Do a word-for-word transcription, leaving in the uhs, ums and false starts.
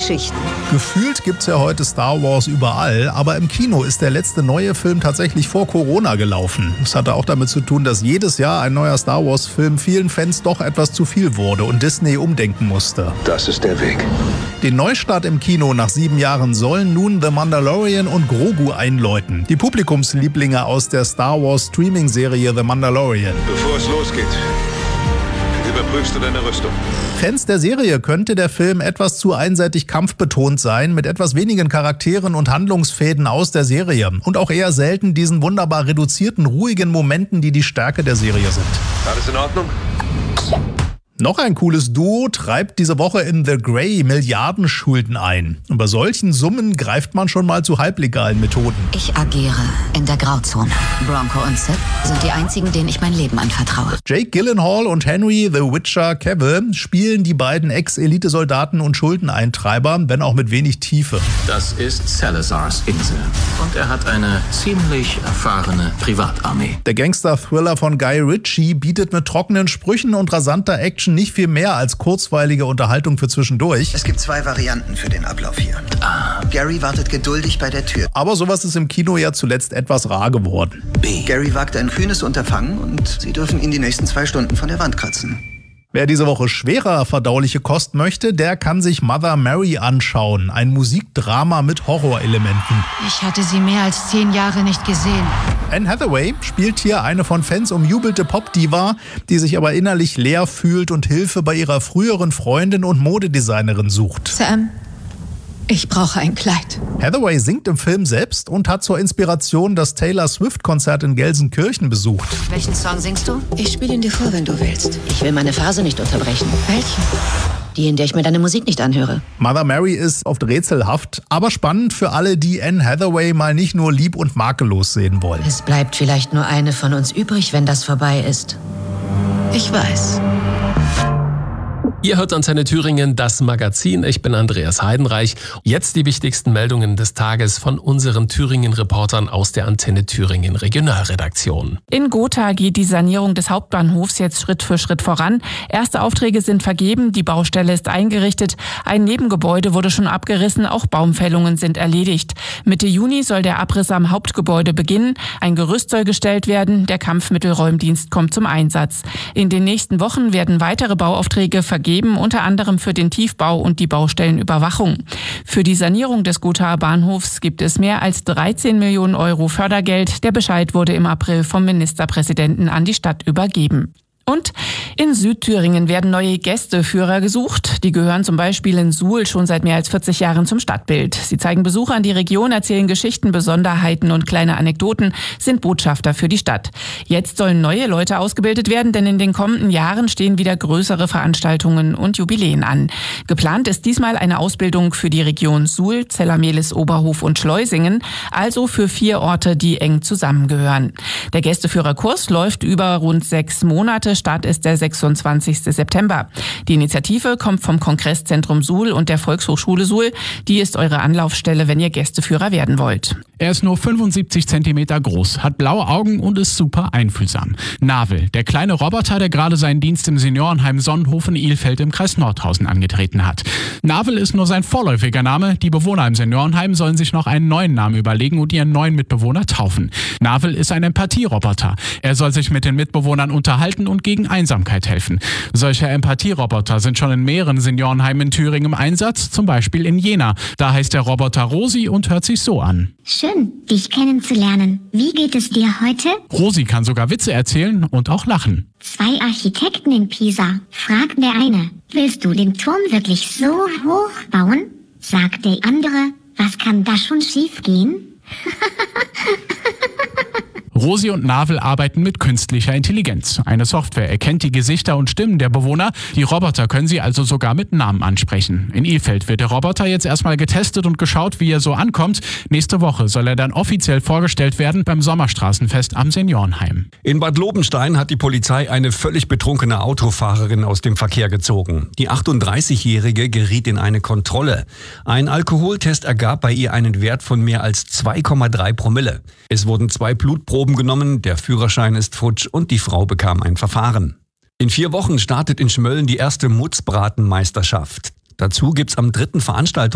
Geschichten. Gefühlt gibt's ja heute Star Wars überall, aber im Kino ist der letzte neue Film tatsächlich vor Corona gelaufen. Das hatte auch damit zu tun, dass jedes Jahr ein neuer Star Wars-Film vielen Fans doch etwas zu viel wurde und Disney umdenken musste. Das ist der Weg. Den Neustart im Kino nach sieben Jahren sollen nun The Mandalorian und Grogu einläuten. Die Publikumslieblinge aus der Star Wars Streaming-Serie The Mandalorian. Bevor es losgeht, überprüfst du deine Rüstung. Fans der Serie könnte der Film etwas zu einseitig kampfbetont sein, mit etwas wenigen Charakteren und Handlungsfäden aus der Serie. Und auch eher selten diesen wunderbar reduzierten, ruhigen Momenten, die die Stärke der Serie sind. Alles in Ordnung? Noch ein cooles Duo treibt diese Woche in The Grey Milliardenschulden ein. Und bei solchen Summen greift man schon mal zu halblegalen Methoden. Ich agiere in der Grauzone. Bronco und Sid sind die einzigen, denen ich mein Leben anvertraue. Jake Gyllenhaal und Henry The Witcher Cavill spielen die beiden Ex-Elitesoldaten und Schuldeneintreiber, wenn auch mit wenig Tiefe. Das ist Salazars Insel. Und er hat eine ziemlich erfahrene Privatarmee. Der Gangster-Thriller von Guy Ritchie bietet mit trockenen Sprüchen und rasanter Action nicht viel mehr als kurzweilige Unterhaltung für zwischendurch. Es gibt zwei Varianten für den Ablauf hier. A. Gary wartet geduldig bei der Tür. Aber sowas ist im Kino ja zuletzt etwas rar geworden. B. Gary wagt ein kühnes Unterfangen und Sie dürfen ihn die nächsten zwei Stunden von der Wand kratzen. Wer diese Woche schwerer verdauliche Kost möchte, der kann sich Mother Mary anschauen. Ein Musikdrama mit Horrorelementen. Ich hatte sie mehr als zehn Jahre nicht gesehen. Anne Hathaway spielt hier eine von Fans umjubelte Popdiva, die sich aber innerlich leer fühlt und Hilfe bei ihrer früheren Freundin und Modedesignerin sucht. Sam, ich brauche ein Kleid. Hathaway singt im Film selbst und hat zur Inspiration das Taylor Swift-Konzert in Gelsenkirchen besucht. Welchen Song singst du? Ich spiele ihn dir vor, wenn du willst. Ich will meine Phase nicht unterbrechen. Welchen? Die, in der ich mir deine Musik nicht anhöre. Mother Mary ist oft rätselhaft, aber spannend für alle, die Anne Hathaway mal nicht nur lieb und makellos sehen wollen. Es bleibt vielleicht nur eine von uns übrig, wenn das vorbei ist. Ich weiß. Ihr hört Antenne Thüringen, das Magazin. Ich bin Andreas Heidenreich. Jetzt die wichtigsten Meldungen des Tages von unseren Thüringen-Reportern aus der Antenne Thüringen Regionalredaktion. In Gotha geht die Sanierung des Hauptbahnhofs jetzt Schritt für Schritt voran. Erste Aufträge sind vergeben, die Baustelle ist eingerichtet. Ein Nebengebäude wurde schon abgerissen, auch Baumfällungen sind erledigt. Mitte Juni soll der Abriss am Hauptgebäude beginnen. Ein Gerüst soll gestellt werden, der Kampfmittelräumdienst kommt zum Einsatz. In den nächsten Wochen werden weitere Bauaufträge vergeben. Unter anderem für den Tiefbau und die Baustellenüberwachung. Für die Sanierung des Gothaer Bahnhofs gibt es mehr als dreizehn Millionen Euro Fördergeld. Der Bescheid wurde im April vom Ministerpräsidenten an die Stadt übergeben. Und in Südthüringen werden neue Gästeführer gesucht. Die gehören zum Beispiel in Suhl schon seit mehr als vierzig Jahren zum Stadtbild. Sie zeigen Besuchern die Region, erzählen Geschichten, Besonderheiten und kleine Anekdoten, sind Botschafter für die Stadt. Jetzt sollen neue Leute ausgebildet werden, denn in den kommenden Jahren stehen wieder größere Veranstaltungen und Jubiläen an. Geplant ist diesmal eine Ausbildung für die Region Suhl, Zellermehlis, Oberhof und Schleusingen, also für vier Orte, die eng zusammengehören. Der Gästeführerkurs läuft über rund sechs Monate. Start ist der sechsundzwanzigsten September. Die Initiative kommt vom Kongresszentrum Suhl und der Volkshochschule Suhl. Die ist eure Anlaufstelle, wenn ihr Gästeführer werden wollt. Er ist nur fünfundsiebzig Zentimeter groß, hat blaue Augen und ist super einfühlsam. Navel, der kleine Roboter, der gerade seinen Dienst im Seniorenheim Sonnenhofen-Ilfeld im Kreis Nordhausen angetreten hat. Navel ist nur sein vorläufiger Name. Die Bewohner im Seniorenheim sollen sich noch einen neuen Namen überlegen und ihren neuen Mitbewohner taufen. Navel ist ein Empathieroboter. Er soll sich mit den Mitbewohnern unterhalten und gegen Einsamkeit helfen. Solche Empathieroboter sind schon in mehreren Seniorenheimen in Thüringen im Einsatz, zum Beispiel in Jena. Da heißt der Roboter Rosi und hört sich so an. Schön, dich kennenzulernen. Wie geht es dir heute? Rosi kann sogar Witze erzählen und auch lachen. Zwei Architekten in Pisa. Fragt der eine, willst du den Turm wirklich so hoch bauen? Sagt der andere, was kann da schon schief gehen? Rosi und Navel arbeiten mit künstlicher Intelligenz. Eine Software erkennt die Gesichter und Stimmen der Bewohner. Die Roboter können sie also sogar mit Namen ansprechen. In Ilfeld wird der Roboter jetzt erstmal getestet und geschaut, wie er so ankommt. Nächste Woche soll er dann offiziell vorgestellt werden beim Sommerstraßenfest am Seniorenheim. In Bad Lobenstein hat die Polizei eine völlig betrunkene Autofahrerin aus dem Verkehr gezogen. Die achtunddreißigjährige geriet in eine Kontrolle. Ein Alkoholtest ergab bei ihr einen Wert von mehr als zwei Komma drei Promille. Es wurden zwei Blutproben genommen, der Führerschein ist futsch und die Frau bekam ein Verfahren. In vier Wochen startet in Schmölln die erste Mutzbratenmeisterschaft. Dazu gibt's am dritten Veranstaltungs